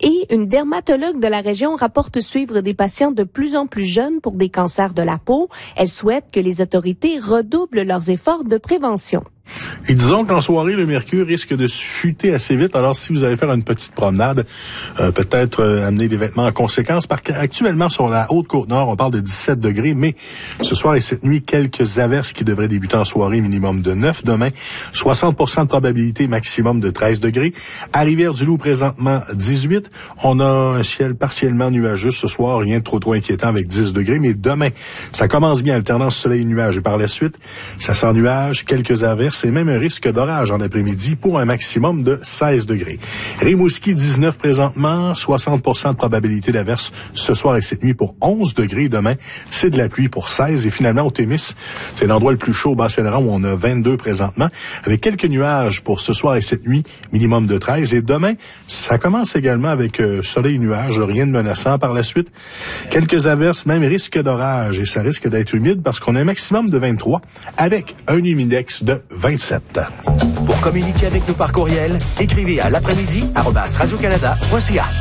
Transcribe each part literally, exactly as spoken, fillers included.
Et une dermatologue de la région rapporte suivre des patients de plus en plus jeunes pour des cancers de la peau. Elle souhaite que les autorités redoublent leurs efforts de prévention. Et disons qu'en soirée, le mercure risque de chuter assez vite. Alors, si vous allez faire une petite promenade, euh, peut-être euh, amener des vêtements en conséquence. Parce qu'actuellement, sur la Haute-Côte-Nord, on parle de dix-sept degrés. Mais ce soir et cette nuit, quelques averses qui devraient débuter en soirée, minimum de neuf. Demain, soixante pour cent de probabilité, maximum de treize degrés. À Rivière-du-Loup, présentement, dix-huit. On a un ciel partiellement nuageux ce soir. Rien de trop trop inquiétant avec dix degrés. Mais demain, ça commence bien, alternance soleil-nuage. Et par la suite, ça s'ennuage, quelques averses. C'est même un risque d'orage en après-midi pour un maximum de seize degrés. Rimouski, dix-neuf présentement, soixante pour cent de probabilité d'averse ce soir et cette nuit pour onze degrés. Demain, c'est de la pluie pour seize. Et finalement, au Témis, c'est l'endroit le plus chaud au Bas-Saint-Laurent où on a vingt-deux présentement, avec quelques nuages pour ce soir et cette nuit, minimum de treize. Et demain, ça commence également avec euh, soleil et nuages, rien de menaçant. Par la suite, quelques averses, même risque d'orage. Et ça risque d'être humide parce qu'on a un maximum de vingt-trois avec un humidex de vingt-sept. Pour communiquer avec nous par courriel, écrivez à l'après-midi arobase radio-canada point c a.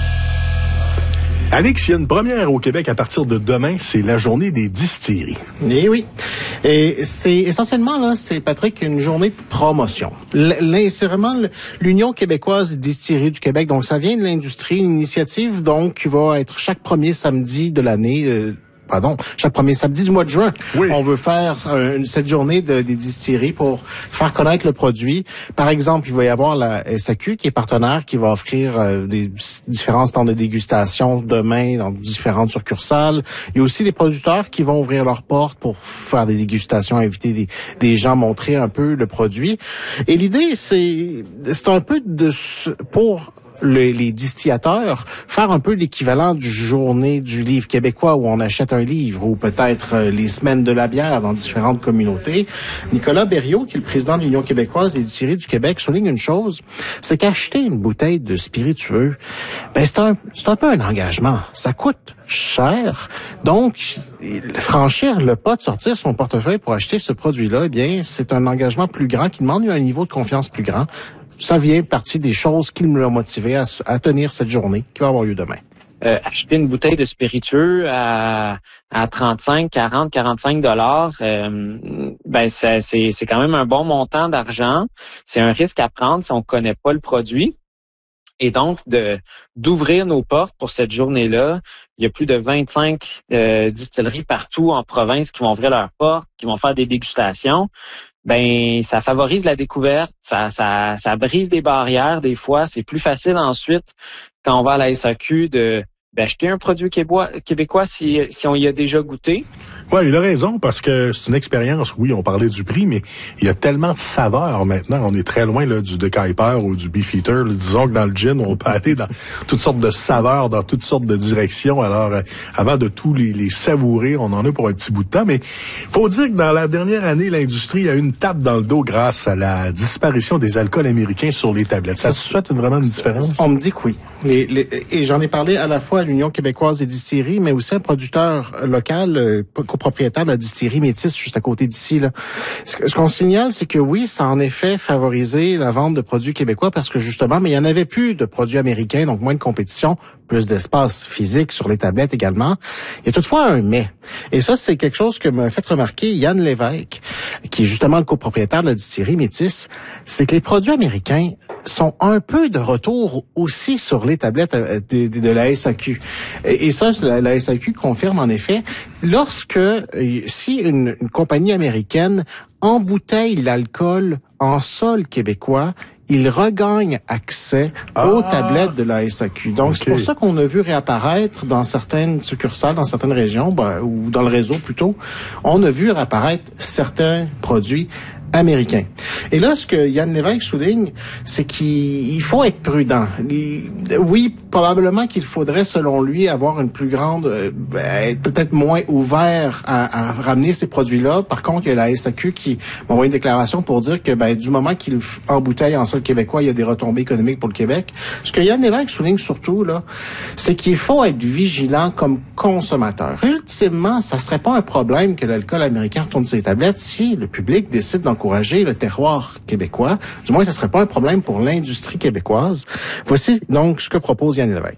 Alex, il y a une première au Québec à partir de demain, c'est la journée des distilleries. Eh oui. Et c'est essentiellement, là, c'est, Patrick, une journée de promotion. L- c'est vraiment l'Union québécoise des distilleries du Québec. Donc, ça vient de l'industrie, une initiative, donc, qui va être chaque premier samedi de l'année, euh, Pardon, chaque premier samedi du mois de juin. Oui. On veut faire euh, cette journée de, des distilleries pour faire connaître le produit. Par exemple, il va y avoir la S A Q qui est partenaire, qui va offrir euh, des différents stands de dégustation demain dans différentes succursales. Il y a aussi des producteurs qui vont ouvrir leurs portes pour faire des dégustations, inviter des, des gens, montrer un peu le produit. Et l'idée, c'est, c'est un peu de pour Le, les distillateurs, faire un peu l'équivalent du journée du livre québécois où on achète un livre, ou peut-être euh, les semaines de la bière dans différentes communautés. Nicolas Berriot, qui est le président de l'Union québécoise des distilleries du Québec, souligne une chose, c'est qu'acheter une bouteille de spiritueux, ben c'est un, c'est un peu un engagement. Ça coûte cher. Donc, franchir le pas de sortir son portefeuille pour acheter ce produit-là, eh bien, c'est un engagement plus grand qui demande un niveau de confiance plus grand. Ça vient partie des choses qui m'ont motivé à, à tenir cette journée qui va avoir lieu demain. Euh, acheter une bouteille de spiritueux à, à trente-cinq, quarante, quarante-cinq dollars, euh, ben c'est, c'est, c'est quand même un bon montant d'argent. C'est un risque à prendre si on connaît pas le produit. Et donc, de d'ouvrir nos portes pour cette journée-là, il y a plus de vingt-cinq euh, distilleries partout en province qui vont ouvrir leurs portes, qui vont faire des dégustations. Ben, ça favorise la découverte, ça, ça, ça brise des barrières. Des fois, c'est plus facile ensuite quand on va à la S A Q de d'acheter un produit québécois, québécois si, si on y a déjà goûté. Ouais, il a raison, parce que c'est une expérience, oui, on parlait du prix, mais il y a tellement de saveurs maintenant. On est très loin là du de Kuiper ou du Beefeater. Là, disons que dans le gin, on peut aller dans toutes sortes de saveurs, dans toutes sortes de directions. Alors, euh, avant de tous les, les savourer, on en a pour un petit bout de temps. Mais faut dire que dans la dernière année, l'industrie a eu une tape dans le dos grâce à la disparition des alcools américains sur les tablettes. Ça se souhaite vraiment une différence? On me dit que oui. Les, les, et j'en ai parlé à la fois à l'Union québécoise des distilleries, mais aussi un producteur local, euh, copropriétaire de la distillerie Métis, juste à côté d'ici. Là. Ce, ce qu'on signale, c'est que oui, ça a en effet favorisé la vente de produits québécois parce que justement, mais il y en avait plus de produits américains, donc moins de compétition, plus d'espace physique sur les tablettes également. Il y a toutefois un mais. Et ça, c'est quelque chose que m'a fait remarquer Yann Lévesque, qui est justement le copropriétaire de la distillerie Métis, c'est que les produits américains sont un peu de retour aussi sur les tablettes de, de, de la S A Q. Et, et ça, la, la S A Q confirme en effet, lorsque, si une, une compagnie américaine embouteille l'alcool en sol québécois, il regagne accès ah, aux tablettes de la S A Q. Donc, okay. C'est pour ça qu'on a vu réapparaître dans certaines succursales, dans certaines régions, ben, ou dans le réseau plutôt, on a vu réapparaître certains produits américain. Et là, ce que Yann Lévesque souligne, c'est qu'il faut être prudent. Oui, probablement qu'il faudrait, selon lui, avoir une plus grande, euh, être peut-être moins ouvert à, à ramener ces produits-là. Par contre, il y a la S A Q qui m'a envoyé une déclaration pour dire que ben, du moment qu'il embouteille en sol québécois, il y a des retombées économiques pour le Québec. Ce que Yann Lévesque souligne surtout, là, c'est qu'il faut être vigilant comme consommateur. Ultimement, ça serait pas un problème que l'alcool américain retourne sur les tablettes si le public décide d'encourager le terroir québécois. Du moins, ce ne serait pas un problème pour l'industrie québécoise. Voici donc ce que propose Yann Lévesque.